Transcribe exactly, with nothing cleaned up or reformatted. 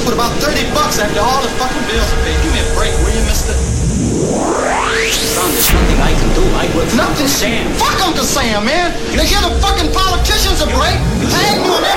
left with about thirty bucks after all the fucking bills are paid. Give me a break, will you, mister? Son, there's nothing I can do. I work for Nothing. Uncle Sam. Fuck Uncle Sam, man. They give the fucking politicians a break. Tag me on